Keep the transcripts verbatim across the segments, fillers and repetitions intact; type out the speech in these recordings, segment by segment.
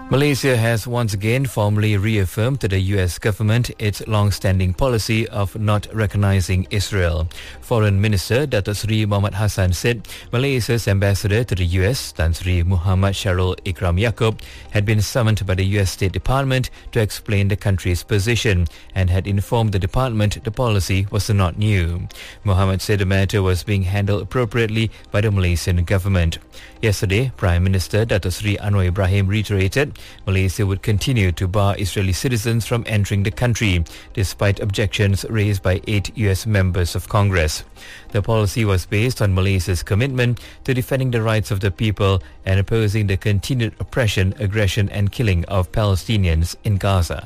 Malaysia has once again formally reaffirmed to the U S government its long-standing policy of not recognizing Israel. Foreign Minister Datuk Seri Muhammad Hassan said Malaysia's ambassador to the U S, Tan Sri Muhammad Syarul Ikram Yaakob, had been summoned by the U S State Department to explain the country's position and had informed the department the policy was not new. Muhammad said the matter was being handled appropriately by the Malaysian government. Yesterday, Prime Minister Datuk Seri Anwar Ibrahim reiterated Malaysia would continue to bar Israeli citizens from entering the country, despite objections raised by eight U S members of Congress. The policy was based on Malaysia's commitment to defending the rights of the people and opposing the continued oppression, aggression and killing of Palestinians in Gaza.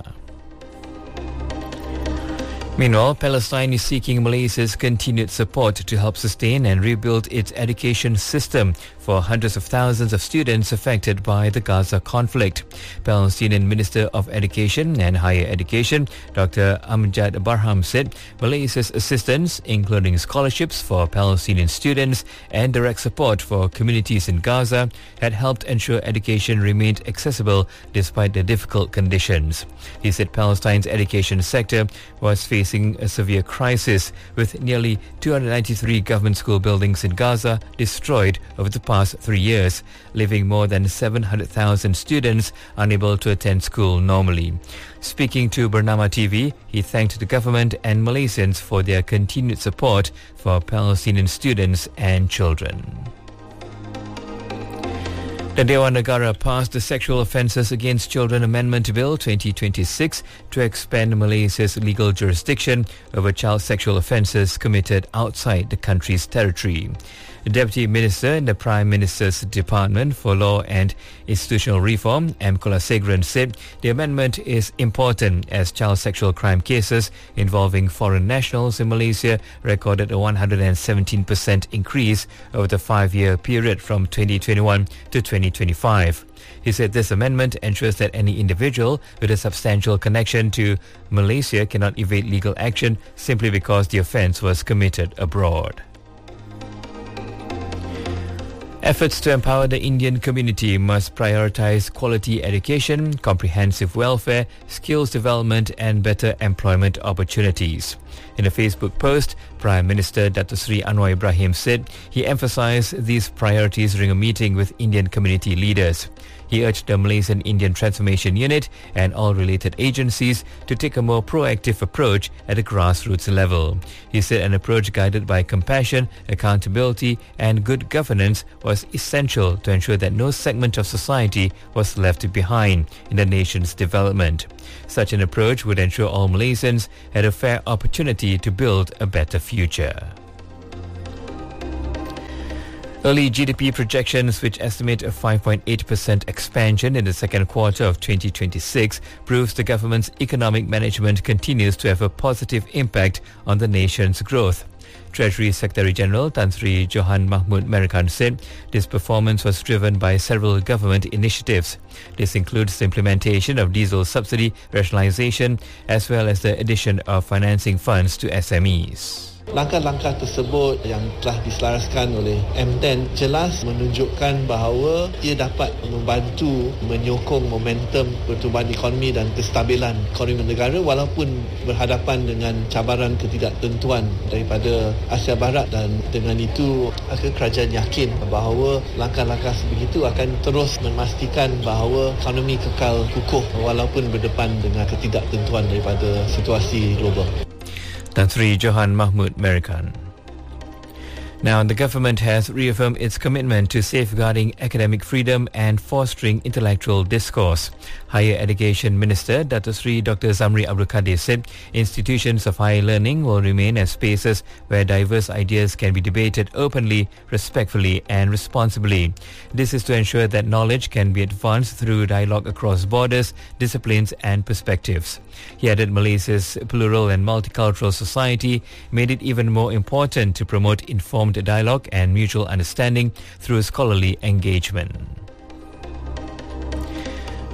Meanwhile, Palestine is seeking Malaysia's continued support to help sustain and rebuild its education system for hundreds of thousands of students affected by the Gaza conflict. Palestinian Minister of Education and Higher Education, Doctor Amjad Barham, said Malaysia's assistance, including scholarships for Palestinian students and direct support for communities in Gaza, had helped ensure education remained accessible despite the difficult conditions. He said Palestine's education sector was facing a severe crisis, with nearly two hundred ninety-three government school buildings in Gaza destroyed over the past three years, leaving more than seven hundred thousand students unable to attend school normally. Speaking to Bernama T V, he thanked the government and Malaysians for their continued support for Palestinian students and children. The Dewan Negara passed the Sexual Offences Against Children Amendment Bill twenty twenty-six to expand Malaysia's legal jurisdiction over child sexual offences committed outside the country's territory. The Deputy Minister in the Prime Minister's Department for Law and Institutional Reform, M. Kulasegran, said the amendment is important as child sexual crime cases involving foreign nationals in Malaysia recorded a one hundred seventeen percent increase over the five-year period from twenty twenty-one to twenty twenty-five. He said this amendment ensures that any individual with a substantial connection to Malaysia cannot evade legal action simply because the offence was committed abroad. Efforts to empower the Indian community must prioritize quality education, comprehensive welfare, skills development and better employment opportunities. In a Facebook post, Prime Minister Datuk Seri Anwar Ibrahim said he emphasized these priorities during a meeting with Indian community leaders. He urged the Malaysian Indian Transformation Unit and all related agencies to take a more proactive approach at a grassroots level. He said an approach guided by compassion, accountability and good governance was essential to ensure that no segment of society was left behind in the nation's development. Such an approach would ensure all Malaysians had a fair opportunity to build a better future. Early G D P projections, which estimate a five point eight percent expansion in the second quarter of twenty twenty-six, proves the government's economic management continues to have a positive impact on the nation's growth. Treasury Secretary-General Tan Sri Johan Mahmud Merican said this performance was driven by several government initiatives. This includes the implementation of diesel subsidy rationalisation as well as the addition of financing funds to S M Es. Langkah-langkah tersebut yang telah diselaraskan oleh M ten jelas menunjukkan bahawa ia dapat membantu menyokong momentum pertumbuhan ekonomi dan kestabilan ekonomi negara walaupun berhadapan dengan cabaran ketidaktentuan daripada Asia Barat, dan dengan itu kerajaan yakin bahawa langkah-langkah sebegitu akan terus memastikan bahawa ekonomi kekal kukuh walaupun berdepan dengan ketidaktentuan daripada situasi global. Tan Sri Johan Mahmud Merican. Now, the government has reaffirmed its commitment to safeguarding academic freedom and fostering intellectual discourse. Higher Education Minister Datuk Sri Doctor Zamri Abdul Kadir said institutions of higher learning will remain as spaces where diverse ideas can be debated openly, respectfully and responsibly. This is to ensure that knowledge can be advanced through dialogue across borders, disciplines and perspectives. He added Malaysia's plural and multicultural society made it even more important to promote informed dialogue and mutual understanding through scholarly engagement.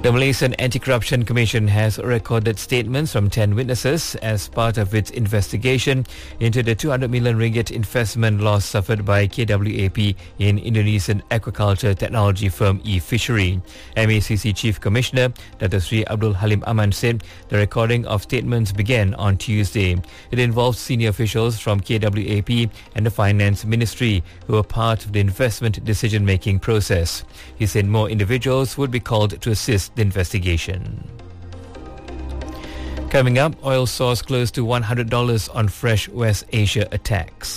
The Malaysian Anti-Corruption Commission has recorded statements from ten witnesses as part of its investigation into the two hundred million ringgit investment loss suffered by K W A P in Indonesian aquaculture technology firm eFishery. M A C C Chief Commissioner Dato Sri Abdul Halim Aman said the recording of statements began on Tuesday. It involved senior officials from K W A P and the Finance Ministry who were part of the investment decision-making process. He said more individuals would be called to assist the investigation. Coming up, oil soars close to one hundred dollars on fresh West Asia attacks.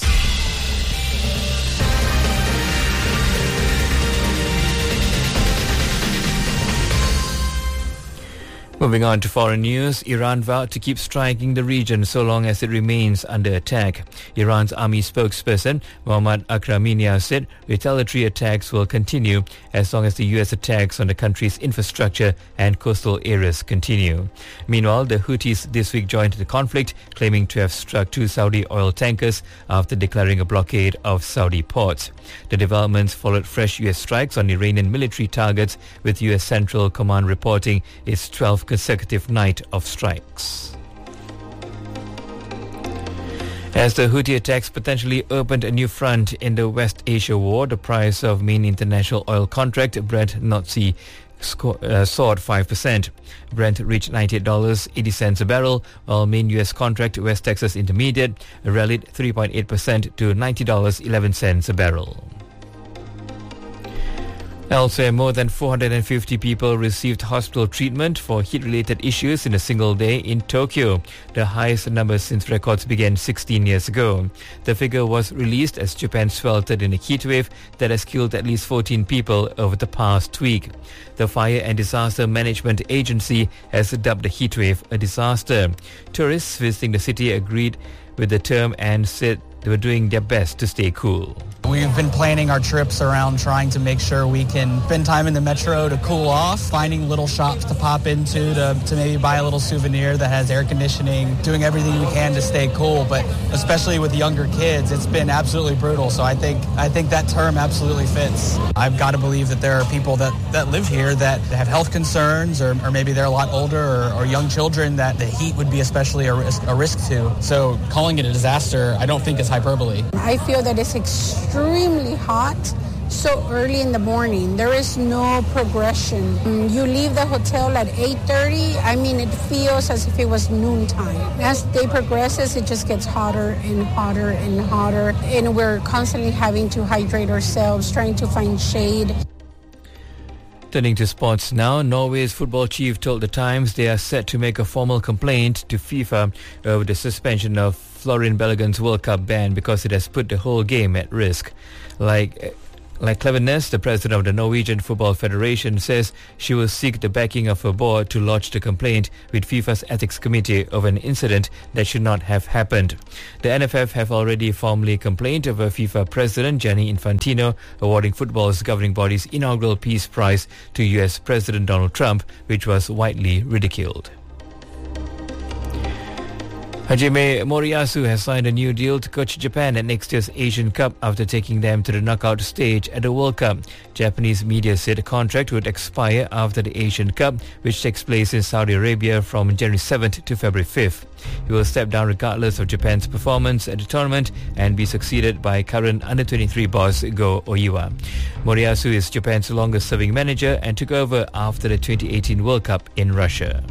Moving on to foreign news, Iran vowed to keep striking the region so long as it remains under attack. Iran's army spokesperson Mohammad Akraminia said retaliatory attacks will continue as long as the U S attacks on the country's infrastructure and coastal areas continue. Meanwhile, the Houthis this week joined the conflict, claiming to have struck two Saudi oil tankers after declaring a blockade of Saudi ports. The developments followed fresh U S strikes on Iranian military targets, with U S Central Command reporting its twelfth consecutive night of strikes. As the Houthi attacks potentially opened a new front in the West Asia war, the price of main international oil contract Brent North Sea sco- uh, soared five percent. Brent reached ninety-eight dollars and eighty cents a barrel, while main U S contract West Texas Intermediate rallied three point eight percent to ninety dollars and eleven cents a barrel. Elsewhere, more than four hundred fifty people received hospital treatment for heat-related issues in a single day in Tokyo, the highest number since records began sixteen years ago. The figure was released as Japan sweltered in a heatwave that has killed at least fourteen people over the past week. The Fire and Disaster Management Agency has dubbed the heatwave a disaster. Tourists visiting the city agreed with the term and said they were doing their best to stay cool. We've been planning our trips around trying to make sure we can spend time in the metro to cool off, finding little shops to pop into to, to maybe buy a little souvenir that has air conditioning, doing everything we can to stay cool. But especially with younger kids, it's been absolutely brutal. So I think I think that term absolutely fits. I've got to believe that there are people that, that live here that have health concerns, or, or maybe they're a lot older, or, or young children that the heat would be especially a risk, a risk to. So calling it a disaster, I don't think is hyperbole. I feel that it's extremely hot so early in the morning. There is no progression. You leave the hotel at eight thirty. I mean, it feels as if it was noontime. As day progresses, it just gets hotter and hotter and hotter. And we're constantly having to hydrate ourselves, trying to find shade. Turning to sports now, Norway's football chief told The Times they are set to make a formal complaint to FIFA over the suspension of Florin Balogun's World Cup ban because it has put the whole game at risk. Like like Cleverness, the president of the Norwegian Football Federation, says she will seek the backing of her board to lodge the complaint with FIFA's Ethics Committee over an incident that should not have happened. The N F F have already formally complained over FIFA President Gianni Infantino awarding football's governing body's inaugural Peace Prize to U S President Donald Trump, which was widely ridiculed. Hajime Moriyasu has signed a new deal to coach Japan at next year's Asian Cup after taking them to the knockout stage at the World Cup. Japanese media said the contract would expire after the Asian Cup, which takes place in Saudi Arabia from January seventh to February fifth. He will step down regardless of Japan's performance at the tournament and be succeeded by current under twenty-three boss Go Oiwa. Moriyasu is Japan's longest-serving manager and took over after the twenty eighteen World Cup in Russia.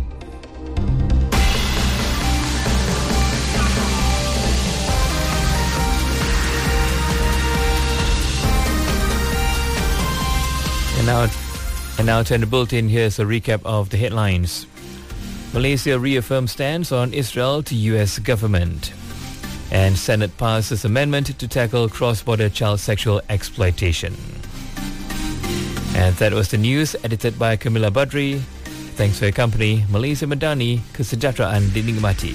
And now, and now to end the bulletin, here's a recap of the headlines. Malaysia reaffirms stance on Israel to U S government. And Senate passes amendment to tackle cross-border child sexual exploitation. And that was the news, edited by Camilla Badri. Thanks for your company. Malaysia Madani, kesejahteraan dinikmati.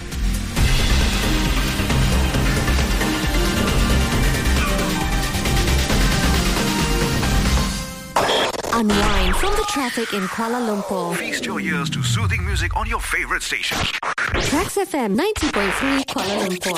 Unwind from the traffic in Kuala Lumpur. Feast your ears to soothing music on your favorite station. Trax F M ninety point three Kuala Lumpur.